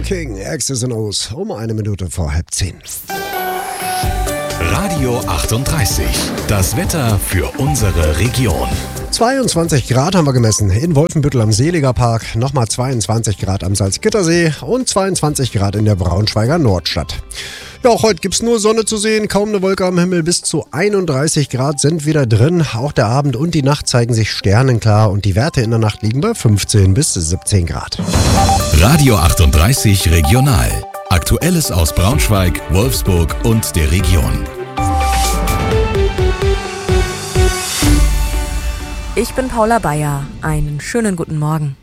King, X's and O's, um 1 Minute vor 9:30. Radio 38, das Wetter für unsere Region. 22 Grad haben wir gemessen in Wolfenbüttel am Seliger Park, nochmal 22 Grad am Salzgittersee und 22 Grad in der Braunschweiger Nordstadt. Ja, auch heute gibt's nur Sonne zu sehen, kaum eine Wolke am Himmel, bis zu 31 Grad sind wieder drin. Auch der Abend und die Nacht zeigen sich sternenklar und die Werte in der Nacht liegen bei 15 bis 17 Grad. Radio 38 Regional. Aktuelles aus Braunschweig, Wolfsburg und der Region. Ich bin Paula Bayer. Einen schönen guten Morgen.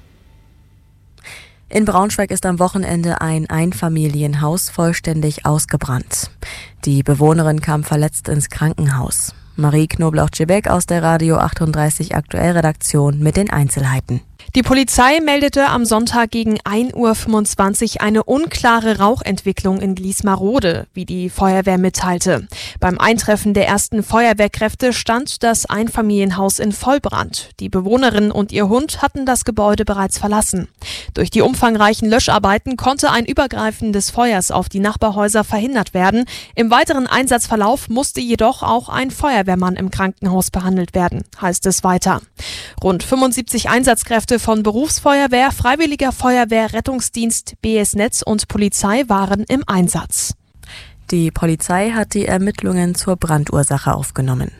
In Braunschweig ist am Wochenende ein Einfamilienhaus vollständig ausgebrannt. Die Bewohnerin kam verletzt ins Krankenhaus. Marie Knoblauch-Cibek aus der Radio 38 Aktuell-Redaktion mit den Einzelheiten. Die Polizei meldete am Sonntag gegen 1:25 Uhr eine unklare Rauchentwicklung in Gliesmarode, wie die Feuerwehr mitteilte. Beim Eintreffen der ersten Feuerwehrkräfte stand das Einfamilienhaus in Vollbrand. Die Bewohnerin und ihr Hund hatten das Gebäude bereits verlassen. Durch die umfangreichen Löscharbeiten konnte ein Übergreifen des Feuers auf die Nachbarhäuser verhindert werden. Im weiteren Einsatzverlauf musste jedoch auch ein Feuerwehrmann im Krankenhaus behandelt werden, heißt es weiter. Rund 75 Einsatzkräfte von Berufsfeuerwehr, Freiwilliger Feuerwehr, Rettungsdienst, BS Netz und Polizei waren im Einsatz. Die Polizei hat die Ermittlungen zur Brandursache aufgenommen.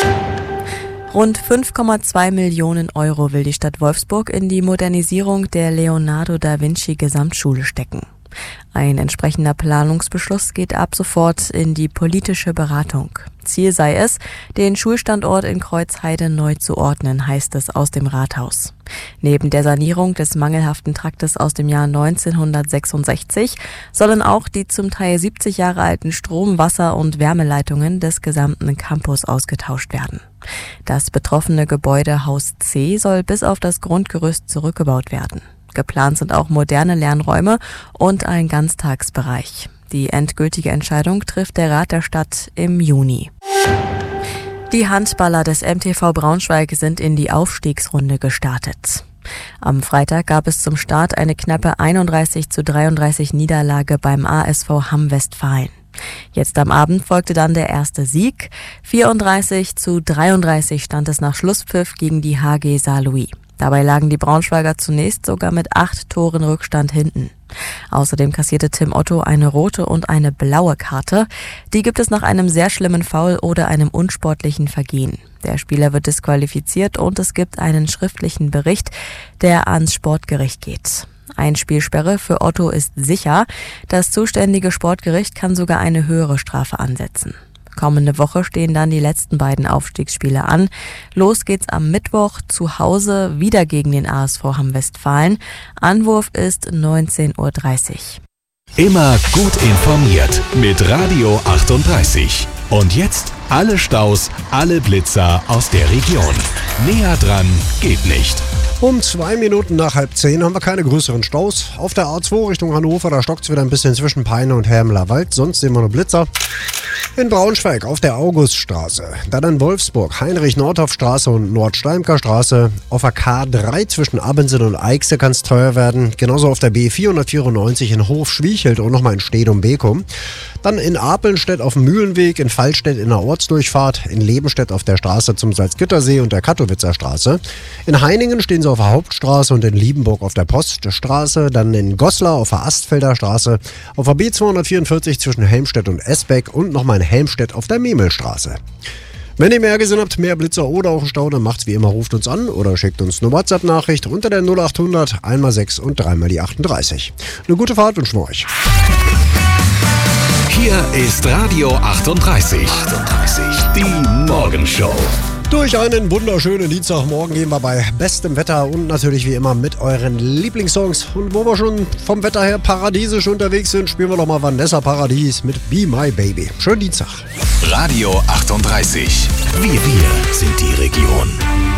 Rund 5,2 Millionen Euro will die Stadt Wolfsburg in die Modernisierung der Leonardo da Vinci Gesamtschule stecken. Ein entsprechender Planungsbeschluss geht ab sofort in die politische Beratung. Ziel sei es, den Schulstandort in Kreuzheide neu zu ordnen, heißt es aus dem Rathaus. Neben der Sanierung des mangelhaften Traktes aus dem Jahr 1966 sollen auch die zum Teil 70 Jahre alten Strom-, Wasser- und Wärmeleitungen des gesamten Campus ausgetauscht werden. Das betroffene Gebäude Haus C soll bis auf das Grundgerüst zurückgebaut werden. Geplant sind auch moderne Lernräume und ein Ganztagsbereich. Die endgültige Entscheidung trifft der Rat der Stadt im Juni. Die Handballer des MTV Braunschweig sind in die Aufstiegsrunde gestartet. Am Freitag gab es zum Start eine knappe 31:33 Niederlage beim ASV Hamm Westfalen. Jetzt am Abend folgte dann der erste Sieg. 34:33 stand es nach Schlusspfiff gegen die HG Saarlouis. Dabei lagen die Braunschweiger zunächst sogar mit 8 Toren Rückstand hinten. Außerdem kassierte Tim Otto eine rote und eine blaue Karte. Die gibt es nach einem sehr schlimmen Foul oder einem unsportlichen Vergehen. Der Spieler wird disqualifiziert und es gibt einen schriftlichen Bericht, der ans Sportgericht geht. Eine Spielsperre für Otto ist sicher. Das zuständige Sportgericht kann sogar eine höhere Strafe ansetzen. Kommende Woche stehen dann die letzten beiden Aufstiegsspiele an. Los geht's am Mittwoch zu Hause wieder gegen den ASV Hamm Westfalen. Anwurf ist 19:30 Uhr. Immer gut informiert mit Radio 38. Und jetzt alle Staus, alle Blitzer aus der Region. Näher dran geht nicht. Um 2 Minuten nach 9:30 haben wir keine größeren Staus. Auf der A2 Richtung Hannover, da stockt's wieder ein bisschen zwischen Peine und Hermler-Wald. Sonst sehen wir nur Blitzer. In Braunschweig auf der Auguststraße, dann in Wolfsburg, Heinrich-Nordhoff-Straße und Nordsteimker-Straße. Auf der K3 zwischen Abensen und Eichse kann es teuer werden. Genauso auf der B494 in Hof-Schwiechelt und nochmal in Stedum-Bekum. Dann in Apelnstedt auf dem Mühlenweg, in Fallstedt in der Ortsdurchfahrt, in Lebenstedt auf der Straße zum Salzgittersee und der Kattowitzer Straße. In Heiningen stehen sie auf der Hauptstraße und in Liebenburg auf der Poststraße. Dann in Goslar auf der Astfelder Straße, auf der B244 zwischen Helmstedt und Esbeck und nochmal in Helmstedt auf der Memelstraße. Wenn ihr mehr gesehen habt, mehr Blitzer oder auch einen Stau, dann macht's wie immer, ruft uns an oder schickt uns eine WhatsApp-Nachricht unter der 0800 1x6 und 3x38. Eine gute Fahrt wünschen wir euch. Hier ist Radio 38. Die Morgenshow. Durch einen wunderschönen Dienstagmorgen gehen wir bei bestem Wetter und natürlich wie immer mit euren Lieblingssongs. Und wo wir schon vom Wetter her paradiesisch unterwegs sind, spielen wir doch mal Vanessa Paradis mit Be My Baby. Schönen Dienstag. Radio 38. Wir sind die Region.